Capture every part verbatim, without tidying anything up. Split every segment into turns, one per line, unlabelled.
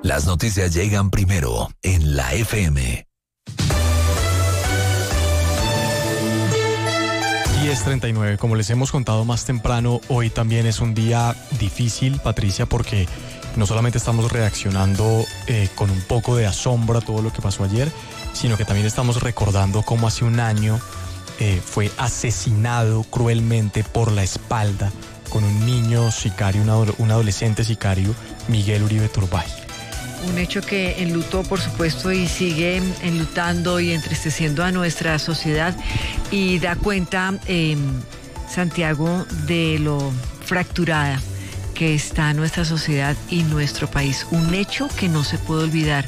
Las noticias llegan primero en la F M.
diez treinta y nueve, como les hemos contado más temprano, hoy también es un día difícil, Patricia, porque no solamente estamos reaccionando eh, con un poco de asombro a todo lo que pasó ayer, sino que también estamos recordando cómo hace un año eh, fue asesinado cruelmente por la espalda con un niño sicario, un, adole- un adolescente sicario, Miguel Uribe Turbay.
Un hecho que enlutó, por supuesto, y sigue enlutando y entristeciendo a nuestra sociedad y da cuenta, eh, Santiago, de lo fracturada que está nuestra sociedad y nuestro país. Un hecho que no se puede olvidar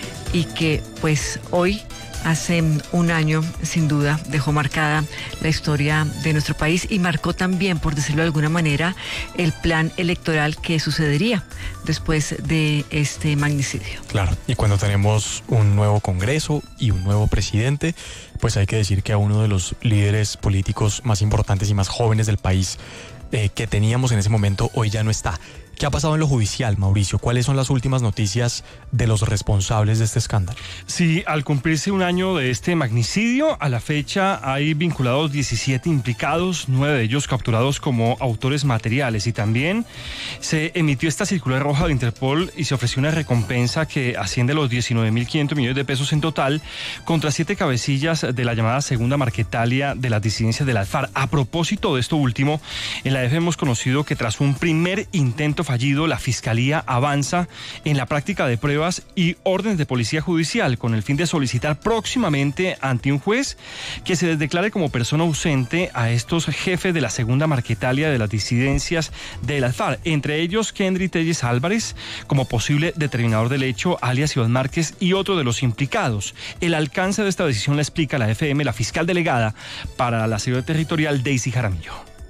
y que, pues, hoy, hace un año, sin duda, dejó marcada la historia de nuestro país y marcó también, por decirlo de alguna manera, el plan electoral que sucedería después de este magnicidio.
Claro, y cuando tenemos un nuevo Congreso y un nuevo presidente, pues hay que decir que a uno de los líderes políticos más importantes y más jóvenes del país eh, que teníamos en ese momento, hoy ya no está. ¿Qué ha pasado en lo judicial, Mauricio? ¿Cuáles son las últimas noticias de los responsables de este escándalo?
Sí, al cumplirse un año de este magnicidio, a la fecha hay vinculados diecisiete implicados, nueve de ellos capturados como autores materiales, y también se emitió esta circular roja de Interpol y se ofreció una recompensa que asciende a los diecinueve mil quinientos millones de pesos en total contra siete cabecillas de la llamada segunda Marquetalia de las disidencias de la FARC. A propósito de esto último, en la F hemos conocido que tras un primer intento fallido, la Fiscalía avanza en la práctica de pruebas y órdenes de policía judicial con el fin de solicitar próximamente ante un juez que se les declare como persona ausente a estos jefes de la segunda Marquetalia de las disidencias de la FARC, entre ellos Kendry Telles Álvarez como posible determinador del hecho, alias Iván Márquez, y otro de los implicados. El alcance de esta decisión la explica la F M, la fiscal delegada para la seguridad territorial, Daisy Jaramillo.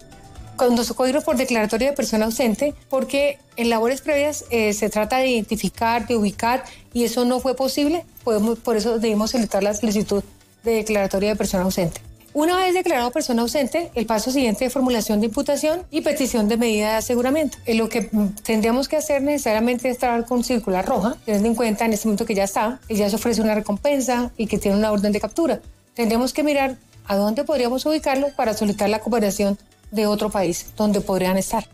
Cuando se cogió por declaratoria de persona ausente, porque en labores previas eh, se trata de identificar, de ubicar, y eso no fue posible, podemos, por eso debimos solicitar la solicitud de declaratoria de persona ausente. Una vez declarado persona ausente, el paso siguiente es formulación de imputación y petición de medida de aseguramiento. Eh, lo que tendríamos que hacer necesariamente es trabajar con circular roja, teniendo en cuenta en este momento que ya está, que ya se ofrece una recompensa y que tiene una orden de captura. Tendríamos que mirar a dónde podríamos ubicarlo para solicitar la cooperación de otro país donde podrían estar.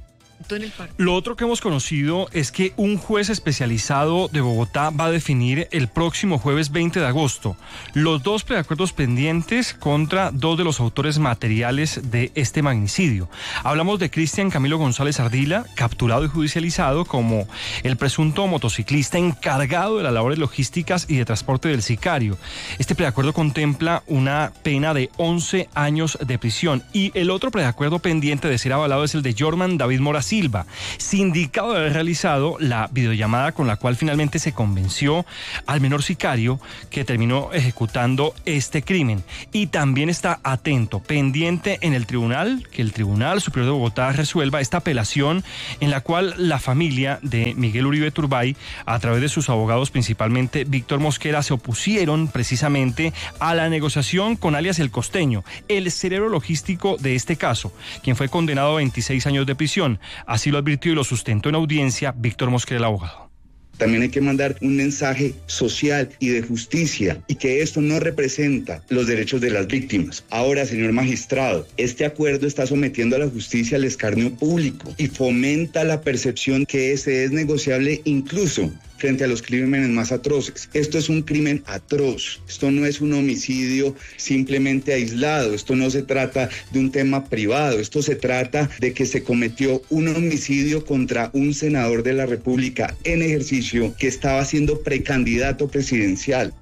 Lo otro que hemos conocido es que un juez especializado de Bogotá va a definir el próximo jueves veinte de agosto los dos preacuerdos pendientes contra dos de los autores materiales de este magnicidio. Hablamos de Cristian Camilo González Ardila, capturado y judicializado como el presunto motociclista encargado de las labores logísticas y de transporte del sicario. Este preacuerdo contempla una pena de once años de prisión, y el otro preacuerdo pendiente de ser avalado es el de Jorman David Mora Silva, sindicado de haber realizado la videollamada con la cual finalmente se convenció al menor sicario que terminó ejecutando este crimen. Y también está atento, pendiente en el tribunal, que el Tribunal Superior de Bogotá resuelva esta apelación en la cual la familia de Miguel Uribe Turbay, a través de sus abogados, principalmente Víctor Mosquera, se opusieron precisamente a la negociación con alias El Costeño, el cerebro logístico de este caso, quien fue condenado a veintiséis años de prisión. Así lo advirtió y lo sustentó en audiencia Víctor Mosquera, el abogado.
También hay que mandar un mensaje social y de justicia, y que esto no representa los derechos de las víctimas. Ahora, señor magistrado, este acuerdo está sometiendo a la justicia al escarnio público y fomenta la percepción que ese es negociable incluso frente a los crímenes más atroces. Esto es un crimen atroz, esto no es un homicidio simplemente aislado, esto no se trata de un tema privado, esto se trata de que se cometió un homicidio contra un senador de la República en ejercicio que estaba siendo precandidato presidencial.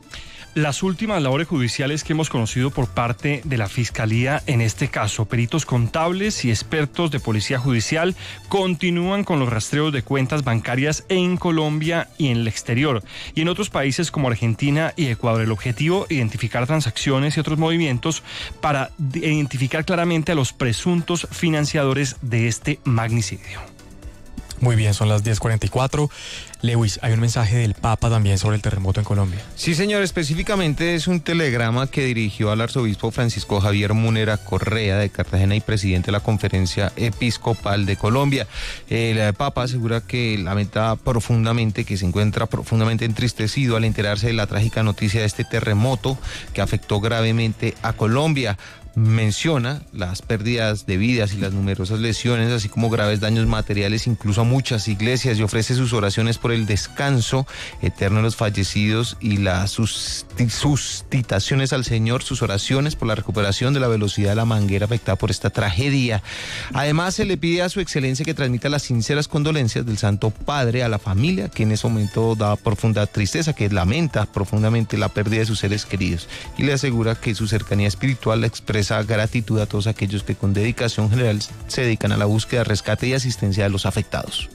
Las últimas labores judiciales que hemos conocido por parte de la Fiscalía en este caso, peritos contables y expertos de Policía Judicial continúan con los rastreos de cuentas bancarias en Colombia y en el exterior y en otros países como Argentina y Ecuador. El objetivo, identificar transacciones y otros movimientos para identificar claramente a los presuntos financiadores de este magnicidio.
Muy bien, son las diez cuarenta y cuatro. Lewis, hay un mensaje del Papa también sobre el terremoto en Colombia.
Sí, señor, específicamente es un telegrama que dirigió al arzobispo Francisco Javier Munera Correa de Cartagena y presidente de la Conferencia Episcopal de Colombia. El Papa asegura que lamenta profundamente, que se encuentra profundamente entristecido al enterarse de la trágica noticia de este terremoto que afectó gravemente a Colombia. Menciona las pérdidas de vidas y las numerosas lesiones, así como graves daños materiales, incluso a muchas iglesias, y ofrece sus oraciones por el descanso eterno de los fallecidos y las sustituciones al Señor, sus oraciones por la recuperación de la velocidad de la manguera afectada por esta tragedia. Además, se le pide a su excelencia que transmita las sinceras condolencias del Santo Padre a la familia, que en ese momento da profunda tristeza, que lamenta profundamente la pérdida de sus seres queridos, y le asegura que su cercanía espiritual la expresa gratitud a todos aquellos que con dedicación general se dedican a la búsqueda, rescate y asistencia de los afectados.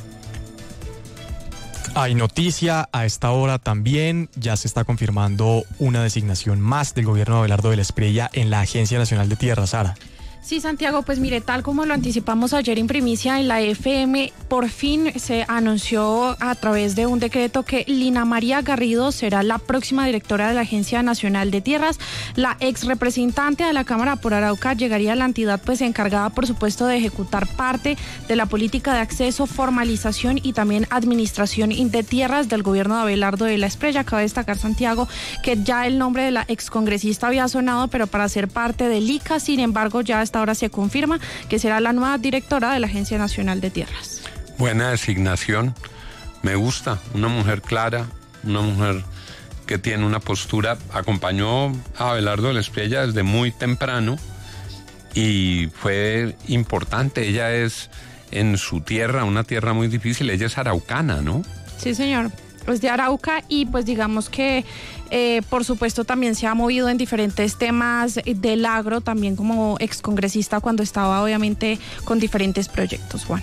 Hay noticia a esta hora también, ya se está confirmando una designación más del gobierno de Abelardo de la Espriella en la Agencia Nacional de Tierra. Sara.
Sí, Santiago, pues mire, tal como lo anticipamos ayer en primicia en la F M, por fin se anunció a través de un decreto que Lina María Garrido será la próxima directora de la Agencia Nacional de Tierras. La ex representante de la Cámara por Arauca llegaría a la entidad pues encargada, por supuesto, de ejecutar parte de la política de acceso, formalización y también administración de tierras del gobierno de Abelardo de la Espriella. Cabe destacar, Santiago, que ya el nombre de la excongresista había sonado, pero para ser parte del I C A, sin embargo, ya está ahora se confirma que será la nueva directora de la Agencia Nacional de Tierras.
Buena designación, me gusta, una mujer clara, una mujer que tiene una postura, acompañó a Abelardo de la Espriella desde muy temprano y fue importante. Ella es en su tierra, una tierra muy difícil, ella es araucana, ¿no?
Sí, señor. Es de Arauca y pues digamos que eh, por supuesto también se ha movido en diferentes temas del agro, también como excongresista cuando estaba obviamente con diferentes proyectos, Juan.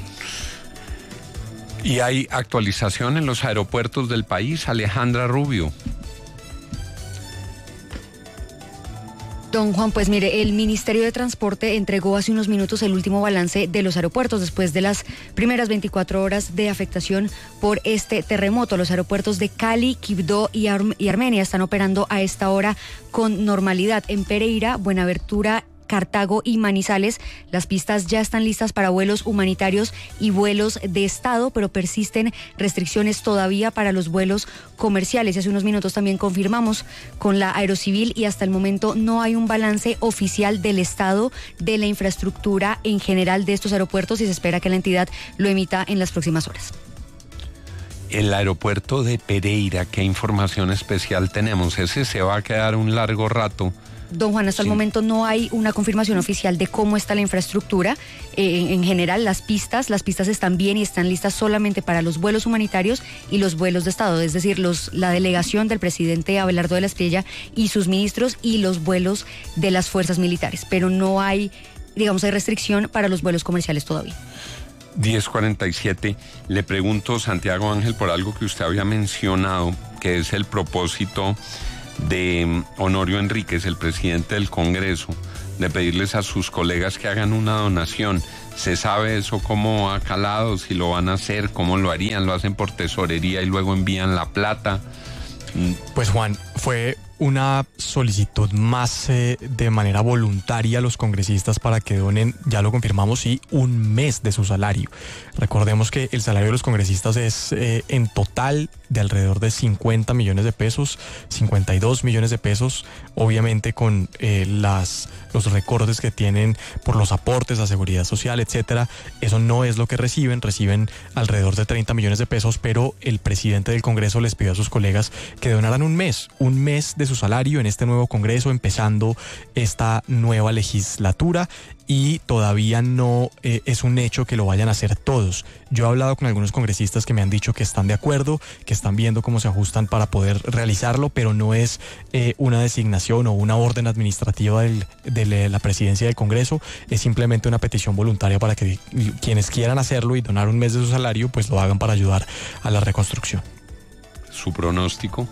Y hay actualización en los aeropuertos del país, Alejandra Rubio.
Don Juan, pues mire, el Ministerio de Transporte entregó hace unos minutos el último balance de los aeropuertos después de las primeras veinticuatro horas de afectación por este terremoto. Los aeropuertos de Cali, Quibdó y, Ar- y Armenia están operando a esta hora con normalidad. En Pereira, Buenaventura, Cartago y Manizales, las pistas ya están listas para vuelos humanitarios y vuelos de Estado, pero persisten restricciones todavía para los vuelos comerciales. Y hace unos minutos también confirmamos con la Aerocivil y hasta el momento no hay un balance oficial del estado de la infraestructura en general de estos aeropuertos y se espera que la entidad lo emita en las próximas horas.
El aeropuerto de Pereira, ¿qué información especial tenemos? Ese se va a quedar un largo rato.
Don Juan, hasta sí. el momento no hay una confirmación oficial de cómo está la infraestructura. Eh, en general, las pistas, las pistas están bien y están listas solamente para los vuelos humanitarios y los vuelos de Estado, es decir, los, la delegación del presidente Abelardo de la Espriella y sus ministros y los vuelos de las fuerzas militares. Pero no hay, digamos, hay restricción para los vuelos comerciales todavía.
diez cuarenta y siete, le pregunto, Santiago Ángel, por algo que usted había mencionado, que es el propósito de Honorio Enríquez, el presidente del Congreso, de pedirles a sus colegas que hagan una donación. ¿Se sabe eso cómo ha calado? Si lo van a hacer, cómo lo harían, lo hacen por tesorería y luego envían la plata.
Pues Juan, fue una solicitud más eh, de manera voluntaria a los congresistas para que donen, ya lo confirmamos, sí, un mes de su salario. Recordemos que el salario de los congresistas es eh, en total de alrededor de cincuenta millones de pesos, cincuenta y dos millones de pesos, obviamente con eh, las, los recortes que tienen por los aportes a seguridad social, etcétera. Eso no es lo que reciben, reciben alrededor de treinta millones de pesos, pero el presidente del Congreso les pidió a sus colegas que donaran un mes, un mes de su salario en este nuevo Congreso, empezando esta nueva legislatura, y todavía no eh, es un hecho que lo vayan a hacer todos. Yo he hablado con algunos congresistas que me han dicho que están de acuerdo, que están viendo cómo se ajustan para poder realizarlo, pero no es eh, una designación o una orden administrativa del, de la presidencia del Congreso, es simplemente una petición voluntaria para que quienes quieran hacerlo y donar un mes de su salario, pues lo hagan para ayudar a la reconstrucción.
¿Su pronóstico?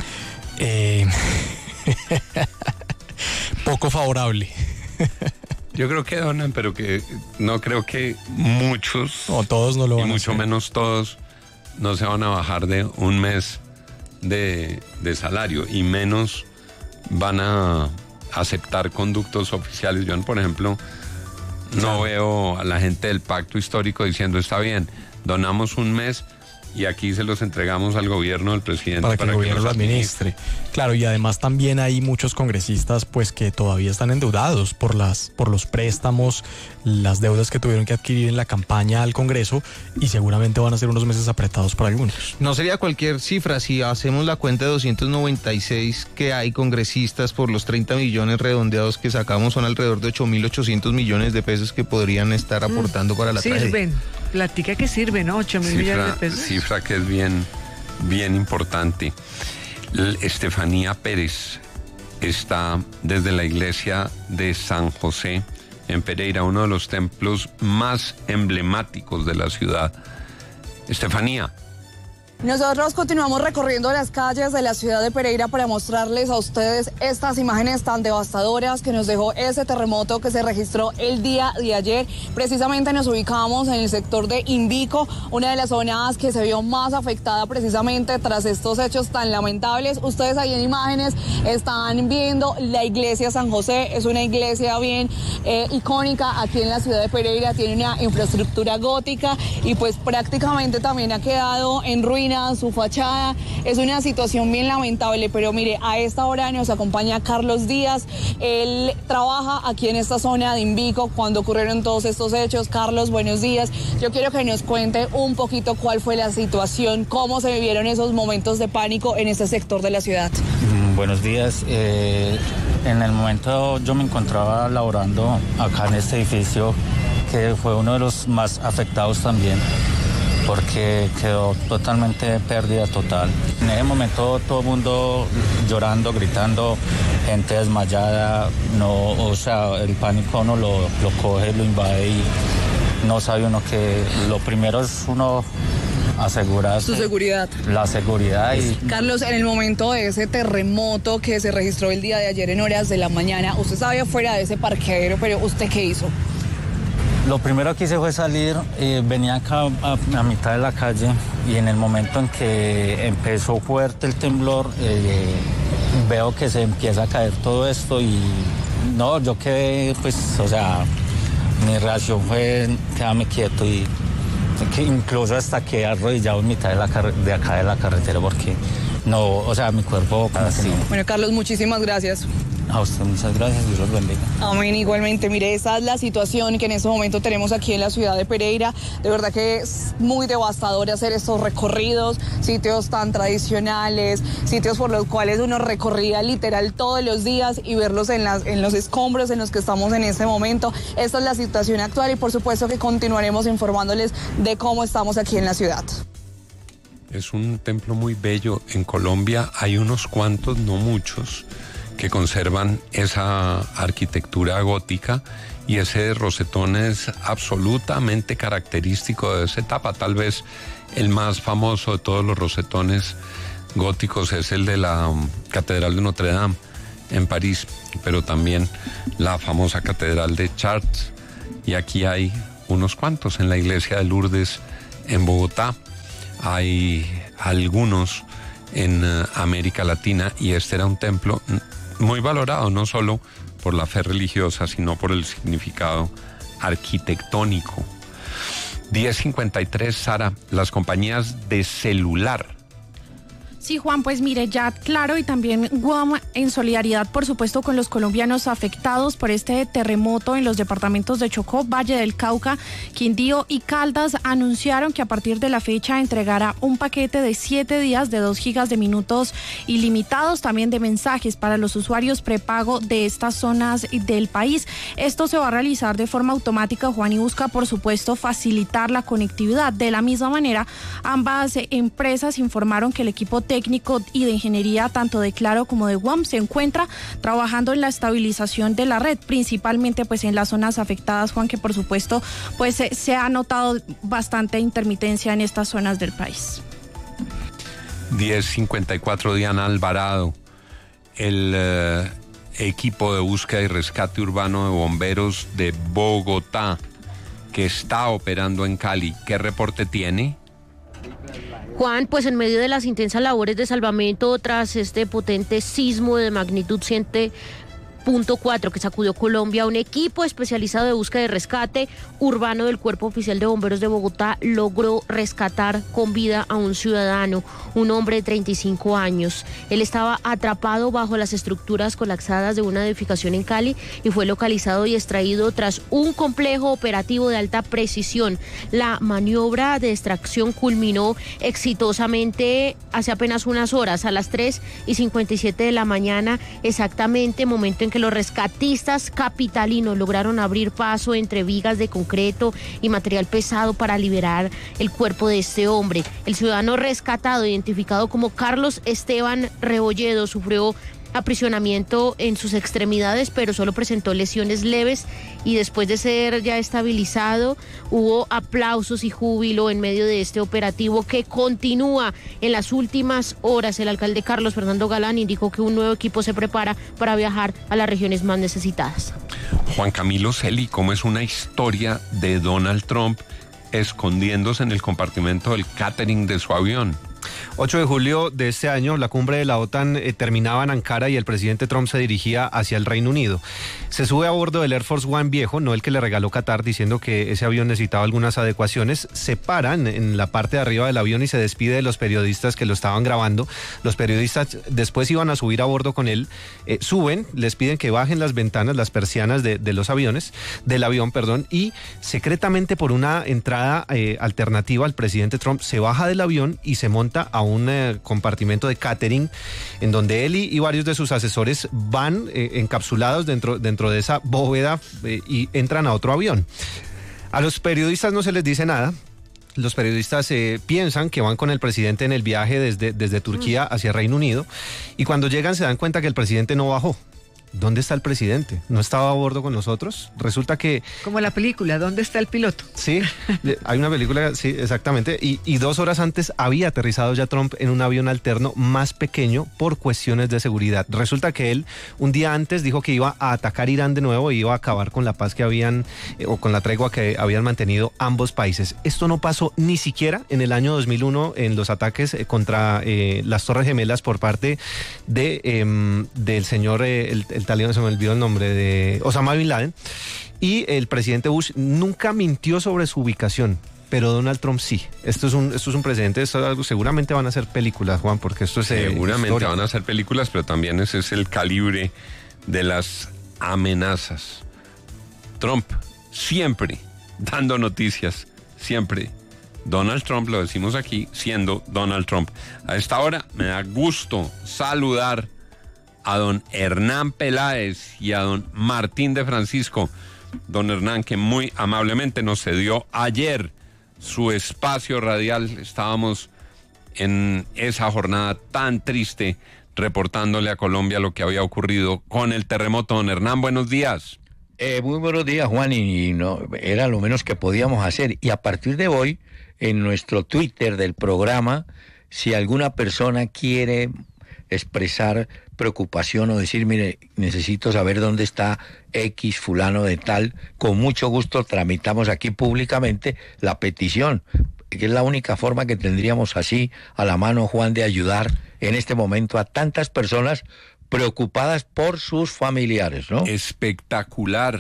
Eh, poco favorable.
Yo creo que donan, pero que no creo que muchos,
o todos no lo van
y
a
mucho
hacer.
menos todos, no se van a bajar de un mes de, de salario, y menos van a aceptar conductos oficiales. Yo, por ejemplo, no
Claro.
veo a la gente del pacto histórico diciendo, está bien, donamos un mes y aquí se los entregamos al gobierno del presidente
para que el gobierno
los
lo administre. Claro, y además también hay muchos congresistas pues que todavía están endeudados por las por los préstamos, las deudas que tuvieron que adquirir en la campaña al Congreso, y seguramente van a ser unos meses apretados para algunos.
No sería cualquier cifra si hacemos la cuenta de doscientos noventa y seis que hay congresistas por los treinta millones redondeados que sacamos, son alrededor de ocho mil ochocientos millones de pesos que podrían estar aportando para la tragedia.
Sirven, platica que sirve, ¿no? ocho mil millones de
Cifra,
pesos.
cifra que es bien, bien importante. L- Estefanía Pérez está desde la iglesia de San José en Pereira, uno de los templos más emblemáticos de la ciudad. Estefanía.
Nosotros continuamos recorriendo las calles de la ciudad de Pereira para mostrarles a ustedes estas imágenes tan devastadoras que nos dejó ese terremoto que se registró el día de ayer. Precisamente nos ubicamos en el sector de Invico, una de las zonas que se vio más afectada precisamente tras estos hechos tan lamentables. Ustedes ahí en imágenes están viendo la iglesia San José, es una iglesia bien eh, icónica aquí en la ciudad de Pereira, tiene una infraestructura gótica y pues prácticamente también ha quedado en ruinas su fachada. Es una situación bien lamentable, pero mire, a esta hora nos acompaña Carlos Díaz. Él trabaja aquí en esta zona de Invico cuando ocurrieron todos estos hechos. Carlos, buenos días. Yo quiero que nos cuente un poquito cuál fue la situación, cómo se vivieron esos momentos de pánico en este sector de la ciudad.
Mm, buenos días. Eh, en el momento yo me encontraba laborando acá en este edificio, que fue uno de los más afectados también, porque quedó totalmente pérdida total. En ese momento todo el mundo llorando, gritando, gente desmayada, no, o sea, el pánico uno lo, lo coge, lo invade y no sabe uno que lo primero es uno asegurar
Su seguridad.
la seguridad. Y
Carlos, en el momento de ese terremoto que se registró el día de ayer en horas de la mañana, usted estaba afuera de ese parqueadero, pero ¿usted qué hizo?
Lo primero que hice fue salir, eh, venía acá a, a mitad de la calle y en el momento en que empezó fuerte el temblor, eh, veo que se empieza a caer todo esto y no, yo quedé, pues, o sea, mi reacción fue quedarme quieto y que incluso hasta quedé arrodillado en mitad de, la car- de acá de la carretera porque no, o sea, mi cuerpo así.
Bueno, Carlos, muchísimas gracias.
A usted muchas gracias, Dios los bendiga.
Amén, igualmente. Mire, esa es la situación que en este momento tenemos aquí en la ciudad de Pereira. De verdad que es muy devastador hacer estos recorridos, sitios tan tradicionales, sitios por los cuales uno recorría literal todos los días y verlos en, las, en los escombros en los que estamos en este momento. Esta es la situación actual y por supuesto que continuaremos informándoles de cómo estamos aquí en la ciudad.
Es un templo muy bello. En Colombia hay unos cuantos, no muchos, que conservan esa arquitectura gótica, y ese rosetón es absolutamente característico de esa etapa. Tal vez el más famoso de todos los rosetones góticos es el de la um, Catedral de Notre Dame en París, pero también la famosa Catedral de Chartres, y aquí hay unos cuantos en la iglesia de Lourdes en Bogotá. Hay algunos en uh, América Latina, y este era un templo muy valorado, no solo por la fe religiosa, sino por el significado arquitectónico. diez cincuenta y tres, Sara, las compañías de celular.
Sí, Juan, pues mire, ya Claro y también Guam, en solidaridad, por supuesto, con los colombianos afectados por este terremoto en los departamentos de Chocó, Valle del Cauca, Quindío y Caldas, anunciaron que a partir de la fecha entregará un paquete de siete días de dos gigas de minutos ilimitados, también de mensajes para los usuarios prepago de estas zonas del país. Esto se va a realizar de forma automática, Juan, y busca, por supuesto, facilitar la conectividad. De la misma manera, ambas empresas informaron que el equipo técnico técnico y de ingeniería tanto de Claro como de Guam se encuentra trabajando en la estabilización de la red, principalmente pues en las zonas afectadas, Juan, que por supuesto pues se, se ha notado bastante intermitencia en estas zonas del país.
diez cincuenta y cuatro, Diana Alvarado. El, uh, equipo de búsqueda y rescate urbano de bomberos de Bogotá, que está operando en Cali. ¿Qué reporte tiene?
Juan, pues en medio de las intensas labores de salvamento tras este potente sismo de magnitud siete punto cuatro que sacudió Colombia, un equipo especializado de búsqueda y rescate urbano del Cuerpo Oficial de Bomberos de Bogotá logró rescatar con vida a un ciudadano, un hombre de treinta y cinco años. Él estaba atrapado bajo las estructuras colapsadas de una edificación en Cali y fue localizado y extraído tras un complejo operativo de alta precisión. La maniobra de extracción culminó exitosamente hace apenas unas horas, a las tres y cincuenta y siete de la mañana, exactamente, momento en que los rescatistas capitalinos lograron abrir paso entre vigas de concreto y material pesado para liberar el cuerpo de este hombre. El ciudadano rescatado, identificado como Carlos Esteban Rebolledo, sufrió aprisionamiento en sus extremidades, pero solo presentó lesiones leves, y después de ser ya estabilizado, hubo aplausos y júbilo en medio de este operativo que continúa. En las últimas horas, el alcalde Carlos Fernando Galán indicó que un nuevo equipo se prepara para viajar a las regiones más necesitadas.
Juan Camilo Celi, ¿cómo es una historia de Donald Trump escondiéndose en el compartimento del catering de su avión?
ocho de julio de este año, la cumbre de la OTAN eh, terminaba en Ankara y el presidente Trump se dirigía hacia el Reino Unido. Se sube a bordo del Air Force One viejo, no el que le regaló Qatar, diciendo que ese avión necesitaba algunas adecuaciones. Se para en, en la parte de arriba del avión y se despide de los periodistas que lo estaban grabando. Los periodistas después iban a subir a bordo con él. Eh, suben, les piden que bajen las ventanas, las persianas de, de los aviones, del avión, perdón, y secretamente por una entrada eh, alternativa, el presidente Trump se baja del avión y se monta a un eh, compartimento de catering en donde él y, y varios de sus asesores van eh, encapsulados dentro, dentro de esa bóveda eh, y entran a otro avión. A los periodistas no se les dice nada. Los periodistas eh, piensan que van con el presidente en el viaje desde, desde Turquía hacia Reino Unido, y cuando llegan se dan cuenta que el presidente no bajó. ¿Dónde está el presidente? ¿No estaba a bordo con nosotros? Resulta que...
Como la película, ¿dónde está el piloto?
Sí, hay una película, sí, exactamente. Y, y dos horas antes había aterrizado ya Trump en un avión alterno más pequeño por cuestiones de seguridad. Resulta que él un día antes dijo que iba a atacar Irán de nuevo y iba a acabar con la paz que habían, eh, o con la tregua que habían mantenido ambos países. Esto no pasó ni siquiera en el año dos mil uno en los ataques eh, contra eh, las Torres Gemelas por parte de, eh, del señor... Eh, el, el talibán, se me olvidó el nombre, de Osama Bin Laden, y el presidente Bush nunca mintió sobre su ubicación, pero Donald Trump sí. Esto es un, esto es un precedente, esto es algo, seguramente van a ser películas, Juan, porque esto es eh,
seguramente
histórico.
Van a ser películas, pero también ese es el calibre de las amenazas. Trump siempre dando noticias, siempre. Donald Trump, lo decimos aquí, siendo Donald Trump. A esta hora me da gusto saludar a don Hernán Peláez y a don Martín de Francisco. Don Hernán, que muy amablemente nos cedió ayer su espacio radial. Estábamos en esa jornada tan triste reportándole a Colombia lo que había ocurrido con el terremoto. Don Hernán, buenos días.
Eh, muy buenos días, Juan, y no, era lo menos que podíamos hacer. Y a partir de hoy, en nuestro Twitter del programa, si alguna persona quiere expresar preocupación o decir, mire, necesito saber dónde está X fulano de tal, con mucho gusto tramitamos aquí públicamente la petición, que es la única forma que tendríamos así a la mano, Juan, de ayudar en este momento a tantas personas preocupadas por sus familiares, ¿no?
Espectacular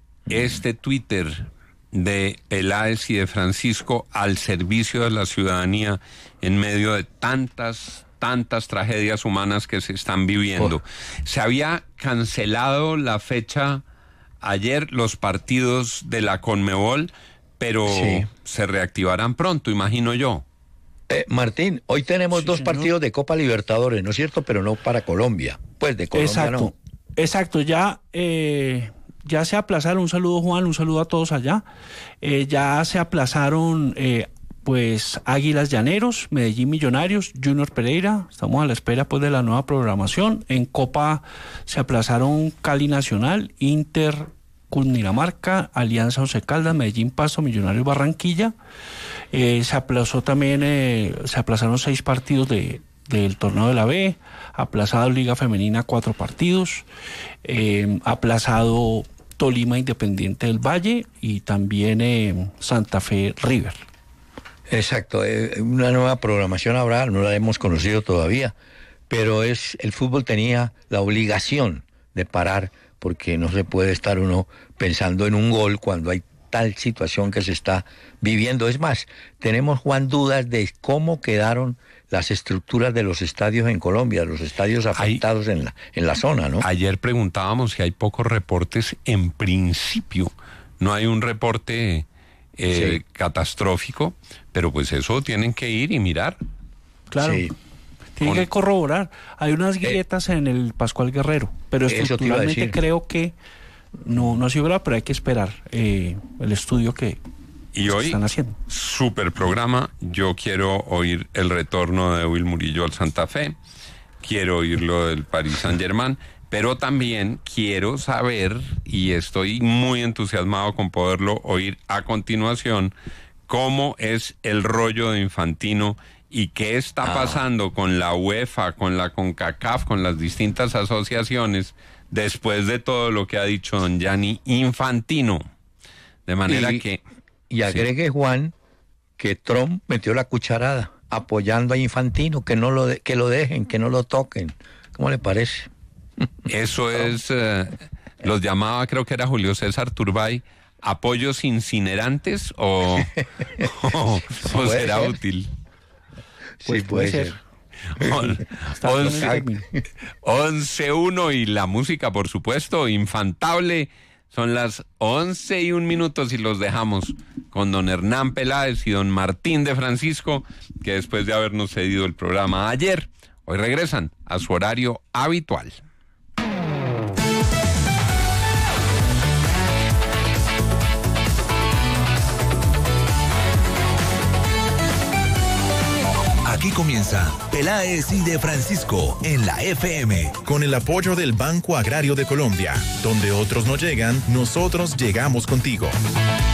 este Twitter de Peláez y de Francisco al servicio de la ciudadanía en medio de tantas tantas tragedias humanas que se están viviendo. Oh. Se había cancelado la fecha ayer, los partidos de la Conmebol, pero sí, se reactivarán pronto, imagino yo.
Eh, Martín, hoy tenemos sí, dos señor. partidos de Copa Libertadores, ¿no es cierto? Pero no para Colombia. Pues de Colombia
exacto,
no.
Exacto, ya, eh, ya se aplazaron, un saludo Juan, un saludo a todos allá, eh, ya se aplazaron... Eh, Pues Águilas Llaneros, Medellín Millonarios, Junior Pereira, estamos a la espera pues de la nueva programación. En Copa se aplazaron Cali Nacional, Inter Cundinamarca, Alianza Once Caldas, Medellín Pasto, Millonarios Barranquilla. Eh, se aplazó también, eh, se aplazaron seis partidos de, del torneo de la B, aplazado Liga Femenina cuatro partidos, eh, aplazado Tolima Independiente del Valle y también eh, Santa Fe River.
Exacto, eh, una nueva programación habrá, no la hemos conocido todavía, pero es el fútbol tenía la obligación de parar porque no se puede estar uno pensando en un gol cuando hay tal situación que se está viviendo. Es más, tenemos, Juan, dudas de cómo quedaron las estructuras de los estadios en Colombia, los estadios afectados hay, en, la, en la zona, ¿no?
Ayer preguntábamos si hay pocos reportes. En principio no hay un reporte eh, sí. catastrófico, pero pues eso tienen que ir y mirar.
Claro. Sí. Tienen que corroborar. Hay unas grietas eh, en el Pascual Guerrero, pero estructuralmente creo que no, no ha sido grave, pero hay que esperar eh, el estudio que,
y hoy,
están haciendo.
Super programa. Yo quiero oír el retorno de Will Murillo al Santa Fe, quiero oír lo del Paris Saint-Germain, pero también quiero saber, y estoy muy entusiasmado con poderlo oír a continuación, cómo es el rollo de Infantino y qué está ah. pasando con la UEFA, con la CONCACAF, con las distintas asociaciones, después de todo lo que ha dicho don Gianni Infantino. De manera
y,
que...
Y agregue, sí. Juan, que Trump metió la cucharada apoyando a Infantino, que no lo de, que lo dejen, que no lo toquen. ¿Cómo le parece?
Eso es, eh, los llamaba, creo que era Julio César Turbay, apoyos incinerantes o, o, o será
ser.
útil.
Pues sí, puede, puede ser.
ser. once uno y la música, por supuesto, infantable. Son las once y un minutos y los dejamos con don Hernán Peláez y don Martín de Francisco, que después de habernos cedido el programa ayer, hoy regresan a su horario habitual.
Aquí comienza Peláez y de Francisco en la F M.
Con el apoyo del Banco Agrario de Colombia. Donde otros no llegan, nosotros llegamos contigo.